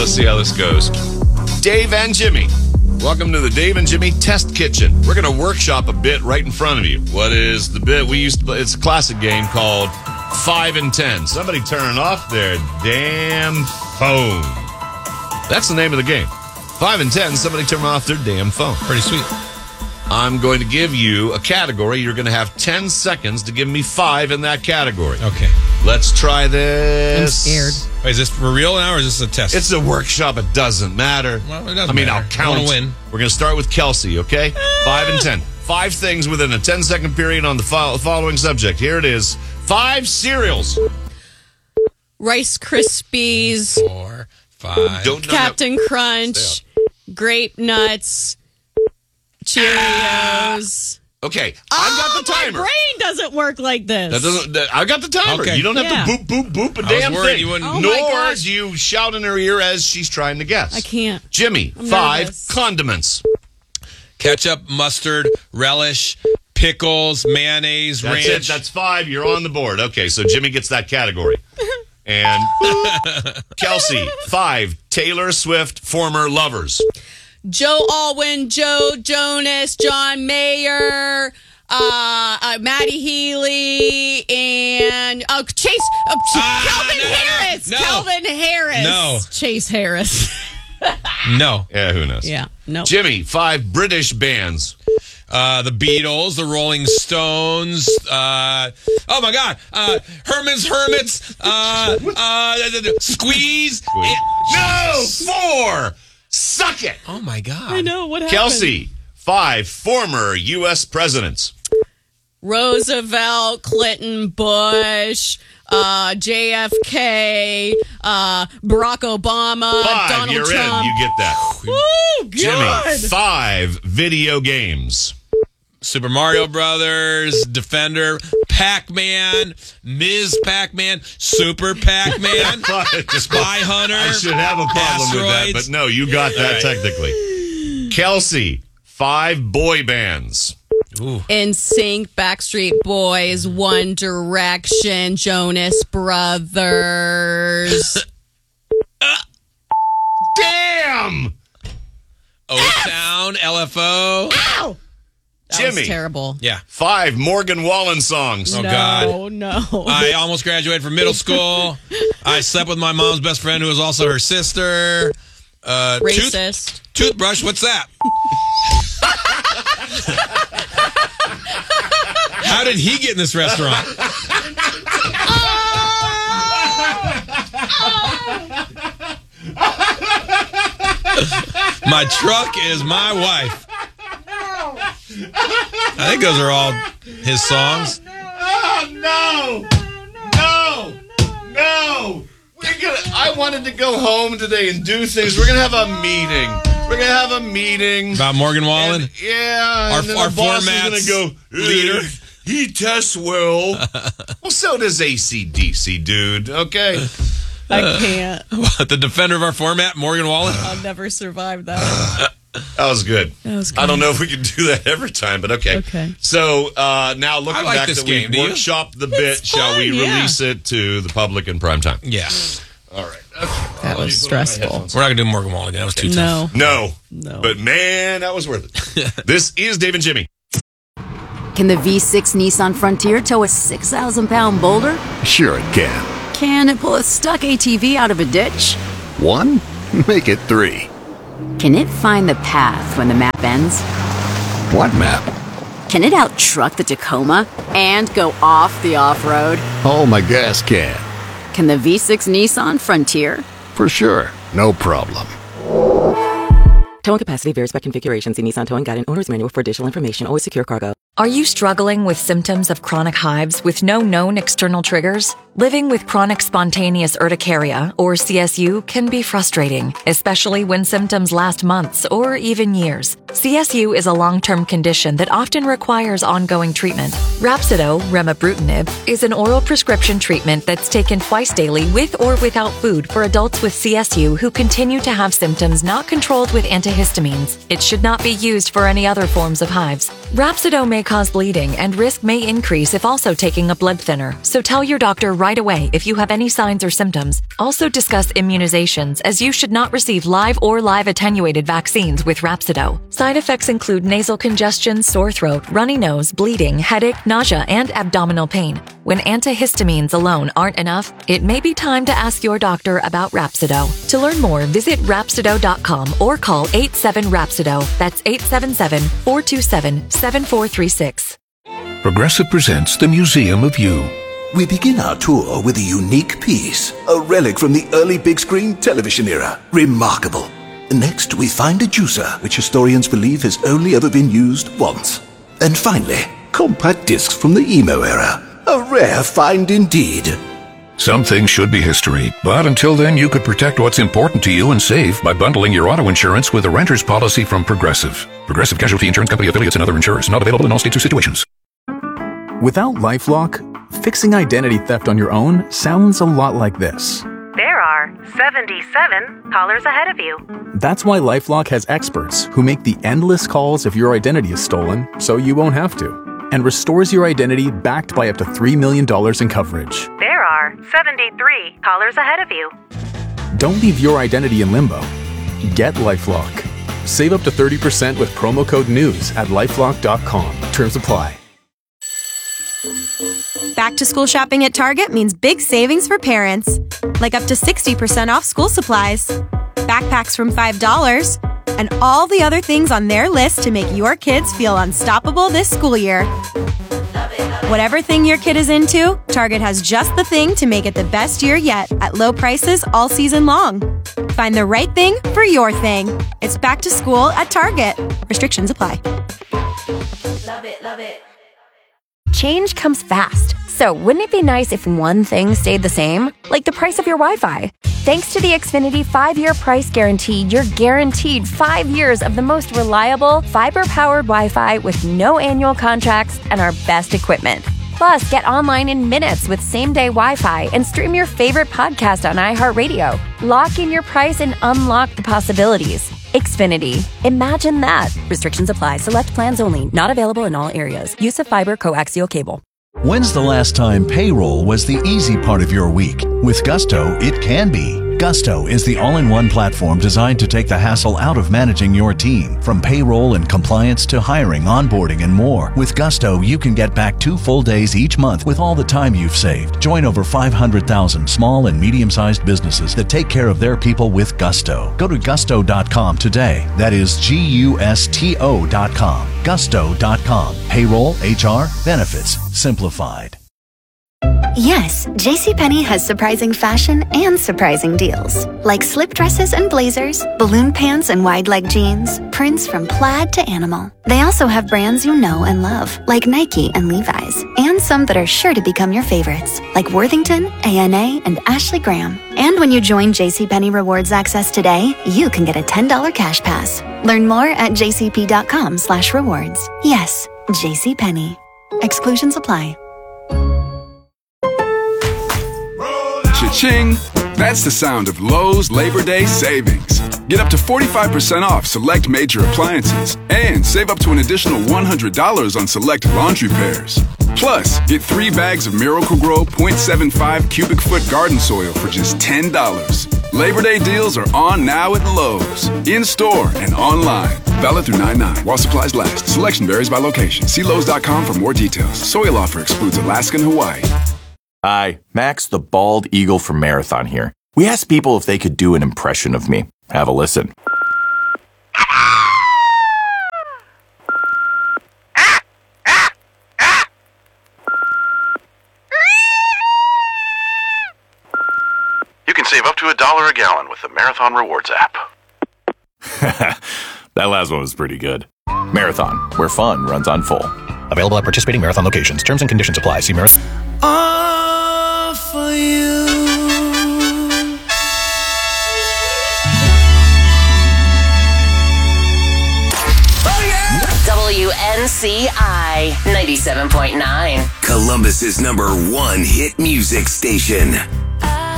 let's see how this goes. Dave and Jimmy. Welcome to the Dave and Jimmy Test Kitchen. We're going to workshop a bit right in front of you. What is the bit we used to play? It's a classic game called 5 and 10. Somebody turn off their damn phone. That's the name of the game. 5 and 10, somebody turn off their damn phone. Pretty sweet. I'm going to give you a category. You're going to have 10 seconds to give me 5 in that category. Okay. Let's try this. I'm scared. Wait, is this for real now or is this a test? It's a workshop. It doesn't matter. Well, it doesn't matter. I'll count. I wanna win. We're going to start with Kelsey, okay? 5 and 10. 5 things within a 10-second period on the following subject. Here it is. 5 cereals. Rice Krispies. 4, 5. Captain Crunch. Grape Nuts. Cheerios. Okay, I've got the timer. My brain doesn't work like this. I got the timer. Okay. You don't have to boop, boop, boop a damn worried thing. you wouldn't. Oh my Nor gosh. do you shout in her ear as she's trying to guess. I can't. Jimmy, I'm 5 nervous. condiments. Ketchup, mustard, relish, pickles, mayonnaise, That's ranch. it. That's 5. You're on the board. Okay, so Jimmy gets that category. And Kelsey, 5 Taylor Swift former lovers. Joe Alwyn, Joe Jonas, John Mayer, Maddie Healy, and Chase. Calvin Harris. No. Calvin Harris. No. Chase Harris. No. Yeah, who knows? Yeah. No. Jimmy, 5 British bands. The Beatles, the Rolling Stones, oh my God, Herman's Hermits, Squeeze. No, 4. Suck it. Oh my God. I know what happened. Kelsey, 5 former U.S. presidents. Roosevelt, Clinton, Bush, JFK, Barack Obama, 5, Donald you're Trump. in. You get that. Woo, God. Jimmy, 5 video games. Super Mario Brothers, Defender, Pac-Man, Ms. Pac-Man, Super Pac-Man, Spy Hunter. I should have a problem with that, but no, you got that technically. Kelsey, 5 boy bands. Ooh. NSYNC, Backstreet Boys, One Direction, Jonas Brothers. Damn! O-Town, LFO. Ow! That Jimmy. was terrible. Yeah. 5 Morgan Wallen songs. Oh, no, God. No. I almost graduated from middle school. I slept with my mom's best friend who was also her sister. Racist. Toothbrush, what's that? How did he get in this restaurant? My truck is my wife. I think those are all his songs. No! I wanted to go home today and do things. We're going to have a meeting. About Morgan Wallen? And, yeah. Our and then our boss is format's going to go, leader. He tests well. Well, so does AC/DC, dude. Okay. I can't. What, the defender of our format, Morgan Wallen? I'll never survive that. That was good. That was good. I don't know if we can do that every time, but okay. Okay. So now looking I like back this that game, we do you? workshopped the bit, shall we fun, yeah. release it to the public in prime time? Yeah. All right. Okay. That was stressful. We're not going to do Morgan Wallen again. That was too tough. No. No. But man, that was worth it. This is Dave and Jimmy. Can the V6 Nissan Frontier tow a 6,000-pound boulder? Sure it can. Can it pull a stuck ATV out of a ditch? 1? Make it 3. Can it find the path when the map ends? What map? Can it out-truck the Tacoma and go off the off-road? Oh, my gas can. Can the V6 Nissan Frontier? For sure. No problem. Towing capacity varies by configuration. See Nissan Towing Guide and Owner's Manual for additional information. Always secure cargo. Are you struggling with symptoms of chronic hives with no known external triggers? Living with chronic spontaneous urticaria, or CSU, can be frustrating, especially when symptoms last months or even years. CSU is a long-term condition that often requires ongoing treatment. Rhapsido, remibrutinib, is an oral prescription treatment that's taken twice daily with or without food for adults with CSU who continue to have symptoms not controlled with antihistamines. It should not be used for any other forms of hives. Rhapsido may cause bleeding, and risk may increase if also taking a blood thinner. So tell your doctor right away if you have any signs or symptoms. Also discuss immunizations, as you should not receive live or live attenuated vaccines with Rhapsido. Side effects include nasal congestion, sore throat, runny nose, bleeding, headache, nausea, and abdominal pain. When antihistamines alone aren't enough, it may be time to ask your doctor about Rhapsido. To learn more, visit Rhapsido.com or call 87-RHAPSIDO. That's 877-427-7436. Progressive presents the Museum of You. We begin our tour with a unique piece, a relic from the early big screen television era. Remarkable. Next, we find a juicer, which historians believe has only ever been used once. And finally, compact discs from the emo era. A rare find indeed. Some things should be history, but until then you could protect what's important to you and save by bundling your auto insurance with a renter's policy from Progressive. Progressive Casualty Insurance Company affiliates and other insurers. Not available in all states or situations. Without LifeLock, fixing identity theft on your own sounds a lot like this. There are 77 callers ahead of you. That's why LifeLock has experts who make the endless calls if your identity is stolen, so you won't have to, and restores your identity backed by up to $3 million in coverage. There are 73 callers ahead of you. Don't leave your identity in limbo. Get LifeLock. Save up to 30% with promo code NEWS at LifeLock.com. Terms apply. Back to school shopping at Target means big savings for parents, like up to 60% off school supplies, backpacks from $5, and all the other things on their list to make your kids feel unstoppable this school year. Whatever thing your kid is into, Target has just the thing to make it the best year yet at low prices all season long. Find the right thing for your thing. It's back to school at Target. Restrictions apply. Love it, love it. Change comes fast, so wouldn't it be nice if one thing stayed the same? Like the price of your Wi-Fi. Thanks to the Xfinity 5-year price guarantee, you're guaranteed 5 years of the most reliable, fiber-powered Wi-Fi with no annual contracts and our best equipment. Plus, get online in minutes with same-day Wi-Fi and stream your favorite podcast on iHeartRadio. Lock in your price and unlock the possibilities. Xfinity. Imagine that. Restrictions apply. Select plans only. Not available in all areas. Use of fiber coaxial cable. When's the last time payroll was the easy part of your week? With Gusto, it can be. Gusto is the all-in-one platform designed to take the hassle out of managing your team. From payroll and compliance to hiring, onboarding, and more. With Gusto, you can get back 2 full days each month with all the time you've saved. Join over 500,000 small and medium-sized businesses that take care of their people with Gusto. Go to gusto.com today. That is Gusto.com. Gusto.com. Payroll, HR, benefits, simplified. Yes, JCPenney has surprising fashion and surprising deals. Like slip dresses and blazers, balloon pants and wide leg jeans, prints from plaid to animal. They also have brands you know and love, like Nike and Levi's, and some that are sure to become your favorites, like Worthington, A&A, and Ashley Graham. And when you join JCPenney Rewards Access today, you can get a $10 cash pass. Learn more at jcp.com/rewards. Yes, JCPenney. Exclusions apply. Cha-ching! That's the sound of Lowe's Labor Day savings. Get up to 45% off select major appliances and save up to an additional $100 on select laundry pairs. Plus, get 3 bags of Miracle-Gro 0.75 cubic foot garden soil for just $10. Labor Day deals are on now at Lowe's, in-store and online. Valid through 9/9 while supplies last. Selection varies by location. See Lowe's.com for more details. Soil offer excludes Alaska and Hawaii. Hi, Max the Bald Eagle from Marathon here. We asked people if they could do an impression of me. Have a listen. You can save up to $1 a gallon with the Marathon Rewards app. That last one was pretty good. Marathon, where fun runs on full. Available at participating Marathon locations. Terms and conditions apply. See Marathon. All for you. WNCI 97.9. Columbus's #1 hit music station.